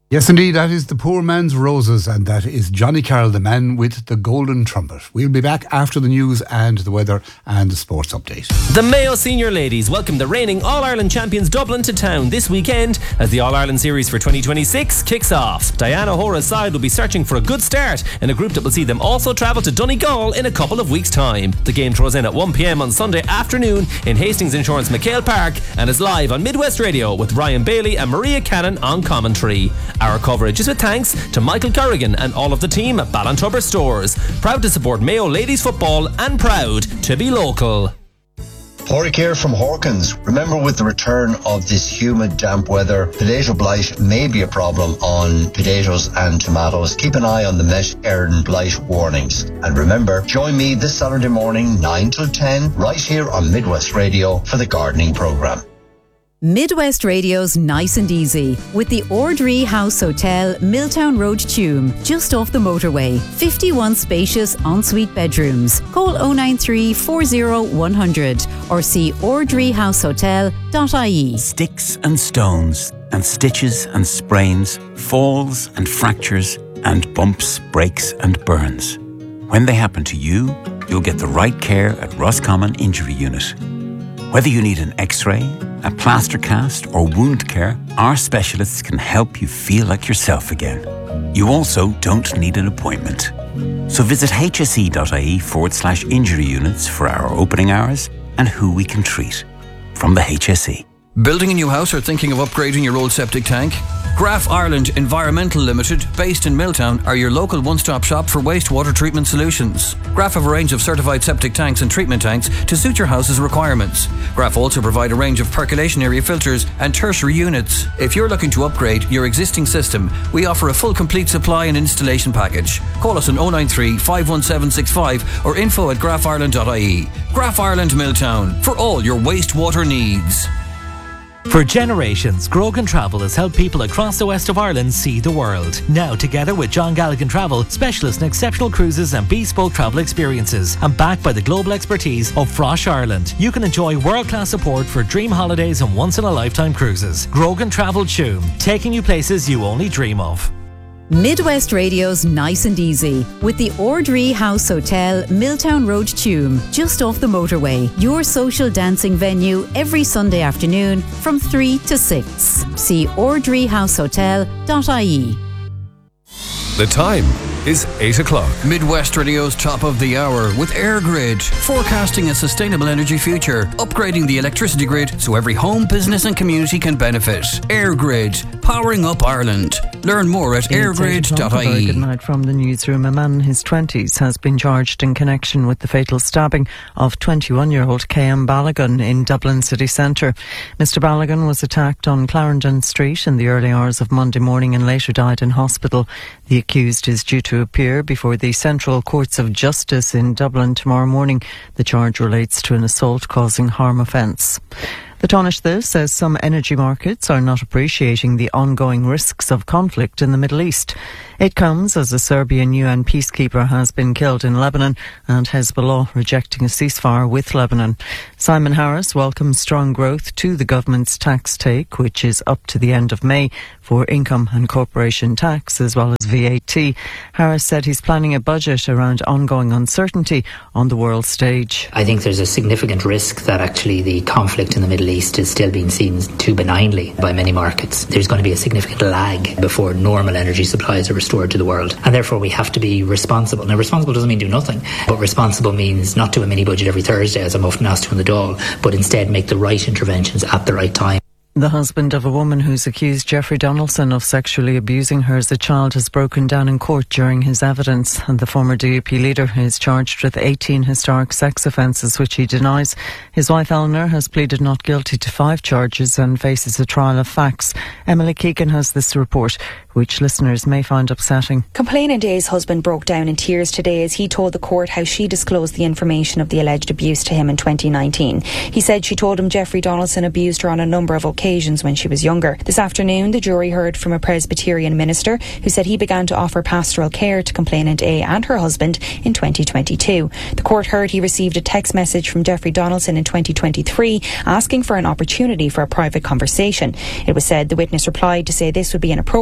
Yes, indeed, that is The Poor Man's Roses, and that is Johnny Carroll, the man with the golden trumpet. We'll be back after the news and the weather and the sports update. The Mayo Senior Ladies welcome the reigning All-Ireland champions Dublin to town this weekend as the All-Ireland Series for 2026 kicks off. Diana Hora's side will be searching for a good start in a group that will see them also travel to Donegal in a couple of weeks' time. The game throws in at 1 p.m. on Sunday afternoon in Hastings Insurance McHale Park and is live on Midwest Radio with Ryan Bailey and Maria Cannon on commentary. Our coverage is with thanks to Michael Corrigan and all of the team at Ballantubber Stores. Proud to support Mayo Ladies Football and proud to be local. Porrick here from Hawkins. Remember, with the return of this humid, damp weather, potato blight may be a problem on potatoes and tomatoes. Keep an eye on the Met Éireann blight warnings. And remember, join me this Saturday morning, 9 till 10, right here on Midwest Radio for the gardening programme. Midwest Radio's Nice and Easy with the Ordree House Hotel, Milltown Road, Tuam, just off the motorway. 51 spacious ensuite bedrooms. Call 093 40 100 or see ordreehousehotel.ie. Sticks and stones and stitches and sprains, falls and fractures and bumps, breaks and burns. When they happen to you, you'll get the right care at Roscommon Injury Unit. Whether you need an X-ray, a plaster cast or wound care, our specialists can help you feel like yourself again. You also don't need an appointment. So visit hse.ie/injury units for our opening hours and who we can treat. From the HSE. Building a new house or thinking of upgrading your old septic tank? Graf Ireland Environmental Limited, based in Milltown, are your local one-stop shop for wastewater treatment solutions. Graf have a range of certified septic tanks and treatment tanks to suit your house's requirements. Graf also provide a range of percolation area filters and tertiary units. If you're looking to upgrade your existing system, we offer a full complete supply and installation package. Call us on 093 51765 or info@grafireland.ie. Graf Ireland Milltown, for all your wastewater needs. For generations, Grogan Travel has helped people across the west of Ireland see the world. Now, together with John Galligan Travel, specialists in exceptional cruises and bespoke travel experiences, and backed by the global expertise of Frosh Ireland, you can enjoy world-class support for dream holidays and once-in-a-lifetime cruises. Grogan Travel Tuam, taking you places you only dream of. Midwest Radio's Nice and Easy with the Ordree House Hotel, Milltown Road, Tuam, just off the motorway. Your social dancing venue every Sunday afternoon from 3 to 6. See ordreehousehotel.ie. The time is 8 o'clock. Midwest Radio's top of the hour with AirGrid, forecasting a sustainable energy future, upgrading the electricity grid so every home, business and community can benefit. AirGrid, powering up Ireland. Learn more at airgrid.ie. Good night from the newsroom. A man in his 20s has been charged in connection with the fatal stabbing of 21-year-old K.M. Balogun in Dublin city centre. Mr. Balogun was attacked on Clarendon Street in the early hours of Monday morning and later died in hospital. The accused is due to appear before the Central Courts of Justice in Dublin tomorrow morning. The charge relates to an assault causing harm offence. The Taoiseach says some energy markets are not appreciating the ongoing risks of conflict in the Middle East. It comes as a Serbian UN peacekeeper has been killed in Lebanon and Hezbollah rejecting a ceasefire with Lebanon. Simon Harris welcomes strong growth to the government's tax take, which is up to the end of May for income and corporation tax as well as VAT. Harris said he's planning a budget around ongoing uncertainty on the world stage. I think there's a significant risk that actually the conflict in the Middle East is still being seen too benignly by many markets. There's going to be a significant lag before normal energy supplies are restored to the world, and therefore we have to be responsible. Now, responsible doesn't mean do nothing, but responsible means not do a mini budget every Thursday, as I'm often asked to in the Dáil, but instead make the right interventions at the right time. The husband of a woman who's accused Jeffrey Donaldson of sexually abusing her as a child has broken down in court during his evidence, and the former DUP leader is charged with 18 historic sex offences, which he denies. His wife Eleanor has pleaded not guilty to 5 charges and faces a trial of facts. Emily Keegan has this report, which listeners may find upsetting. Complainant A's husband broke down in tears today as he told the court how she disclosed the information of the alleged abuse to him in 2019. He said she told him Jeffrey Donaldson abused her on a number of occasions when she was younger. This afternoon, the jury heard from a Presbyterian minister who said he began to offer pastoral care to complainant A and her husband in 2022. The court heard he received a text message from Jeffrey Donaldson in 2023 asking for an opportunity for a private conversation. It was said the witness replied to say this would be inappropriate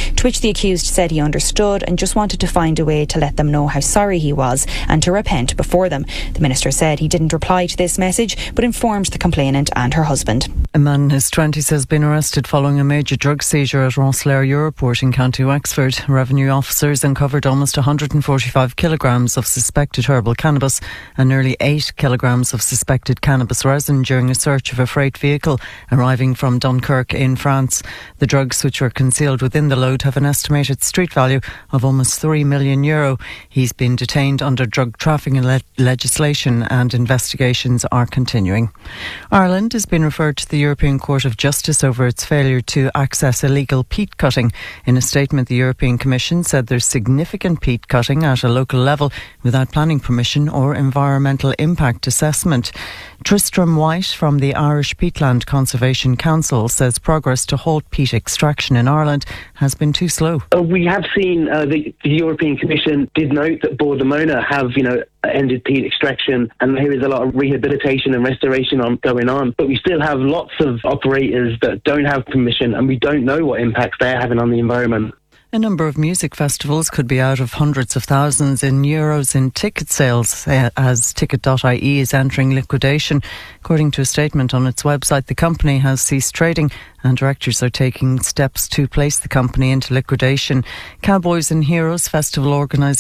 To which the accused said he understood and just wanted to find a way to let them know how sorry he was and to repent before them. The minister said he didn't reply to this message but informed the complainant and her husband. A man in his 20s has been arrested following a major drug seizure at Rosslare Europort in County Wexford. Revenue officers uncovered almost 145 kilograms of suspected herbal cannabis and nearly 8 kilograms of suspected cannabis resin during a search of a freight vehicle arriving from Dunkirk in France. The drugs, which were concealed within the load, have an estimated street value of almost €3 million. He's been detained under drug trafficking legislation and investigations are continuing. Ireland has been referred to the European Court of Justice over its failure to access illegal peat cutting. In a statement, the European Commission said there's significant peat cutting at a local level without planning permission or environmental impact assessment. Tristram White from the Irish Peatland Conservation Council says progress to halt peat extraction in Ireland has been too slow. We have seen the European Commission did note that Bordemona have, ended peat extraction, and there is a lot of rehabilitation and restoration going on. But we still have lots of operators that don't have permission, and we don't know what impacts they're having on the environment. A number of music festivals could be out of hundreds of thousands in euros in ticket sales as Ticket.ie is entering liquidation. According to a statement on its website, the company has ceased trading and directors are taking steps to place the company into liquidation. Cowboys and Heroes festival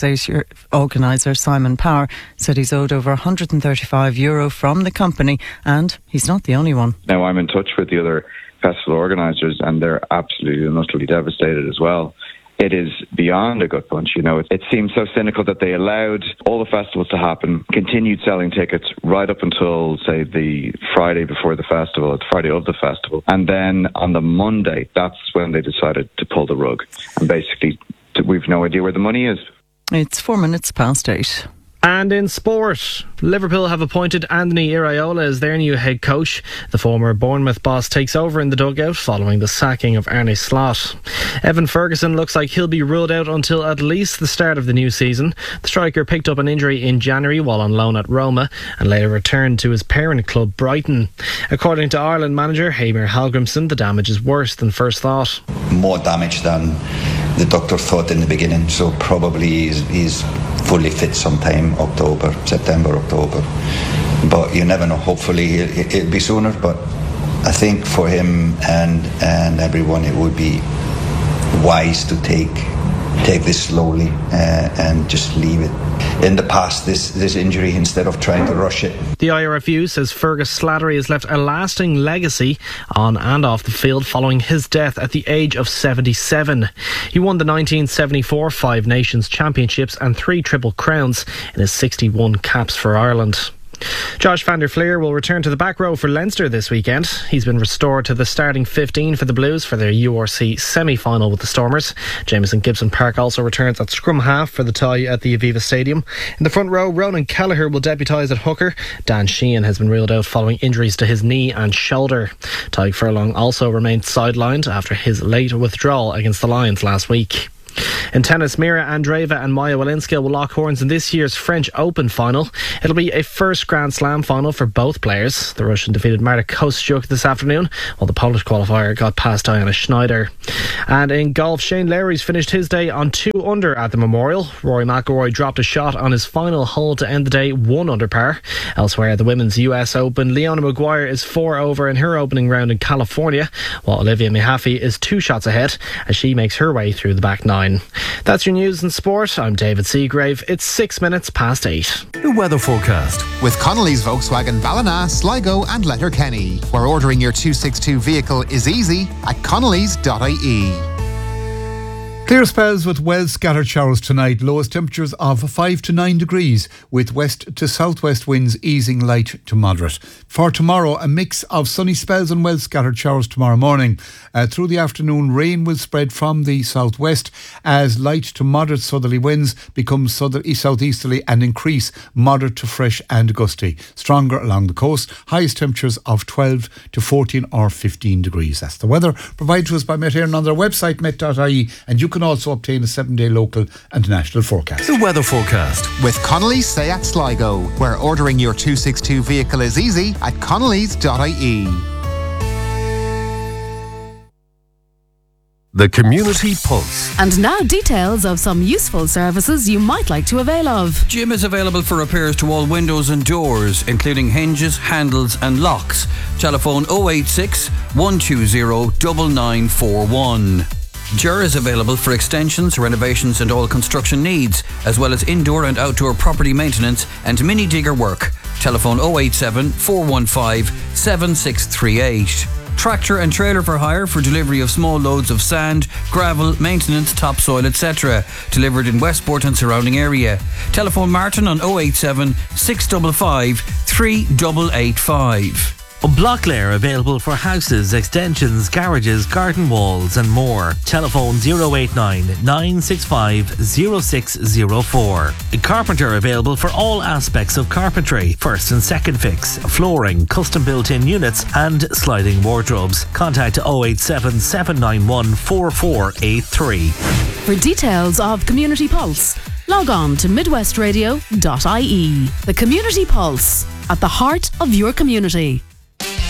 organiser Simon Power said he's owed over €135 from the company, and he's not the only one. Now, I'm in touch with the other festival organisers and they're absolutely and utterly devastated as well. It is beyond a gut punch, It seems so cynical that they allowed all the festivals to happen, continued selling tickets right up until, say, the Friday before the festival, the Friday of the festival. And then on the Monday, that's when they decided to pull the rug. And basically, we've no idea where the money is. It's 4 minutes past 8. And in sport, Liverpool have appointed Anthony Iraola as their new head coach. The former Bournemouth boss takes over in the dugout following the sacking of Arne Slot. Evan Ferguson looks like he'll be ruled out until at least the start of the new season. The striker picked up an injury in January while on loan at Roma and later returned to his parent club Brighton. According to Ireland manager Heimir Hallgrimsson, the damage is worse than first thought. More damage than the doctor thought in the beginning, so probably he's fully fit sometime September, October. But you never know. Hopefully it'll be sooner, but I think for him and everyone it would be wise to take this slowly and just leave it in the past, this injury, instead of trying to rush it. The IRFU says Fergus Slattery has left a lasting legacy on and off the field following his death at the age of 77. He won the 1974 Five Nations Championships and 3 Triple Crowns in his 61 caps for Ireland. Josh van der Fleer will return to the back row for Leinster this weekend. He's been restored to the starting 15 for the Blues for their URC semi-final with the Stormers. Jameson Gibson Park also returns at scrum half for the tie at the Aviva Stadium. In the front row, Ronan Kelleher will deputise at hooker. Dan Sheehan has been ruled out following injuries to his knee and shoulder. Tadhg Furlong also remained sidelined after his late withdrawal against the Lions last week. In tennis, Mira Andreeva and Maja Walinska will lock horns in this year's French Open final. It'll be a first Grand Slam final for both players. The Russian defeated Marta Kostyuk this afternoon, while the Polish qualifier got past Diana Schneider. And in golf, Shane Lowry's finished his day on 2 under at the Memorial. Rory McIlroy dropped a shot on his final hole to end the day 1 under par. Elsewhere at the Women's US Open, Leona Maguire is 4 over in her opening round in California, while Olivia Mahaffey is 2 shots ahead as she makes her way through the back 9. That's your news and sport. I'm David Seagrave. It's 6 minutes past 8. The weather forecast with Connolly's Volkswagen Ballina, Sligo and Letterkenny, where ordering your 262 vehicle is easy at connellys.ie. Clear spells with well scattered showers tonight. Lowest temperatures of 5 to 9 degrees with west to southwest winds easing light to moderate. For tomorrow, a mix of sunny spells and well scattered showers tomorrow morning. Through the afternoon, rain will spread from the southwest as light to moderate southerly winds become southeasterly and increase moderate to fresh and gusty. Stronger along the coast. Highest temperatures of 12 to 14 or 15 degrees. That's the weather provided to us by Met Éireann on their website, met.ie, and you can also obtain a 7-day local and national forecast. The weather forecast with Connolly's Seat Sligo, where ordering your 262 vehicle is easy at connellys.ie. The Community Pulse. And now details of some useful services you might like to avail of. Jim is available for repairs to all windows and doors, including hinges, handles and locks. Telephone 086 120 9941. Ger is available for extensions, renovations and all construction needs, as well as indoor and outdoor property maintenance and mini digger work. Telephone 087 415 7638. Tractor and trailer for hire for delivery of small loads of sand, gravel, maintenance, topsoil, etc. Delivered in Westport and surrounding area. Telephone Martin on 087 655 3885. Blocklair available for houses, extensions, garages, garden walls and more. Telephone 089 965 0604. Carpenter available for all aspects of carpentry, first and second fix, flooring, custom built-in units and sliding wardrobes. Contact 087 791 4483. For details of Community Pulse, log on to midwestradio.ie. The Community Pulse, at the heart of your community.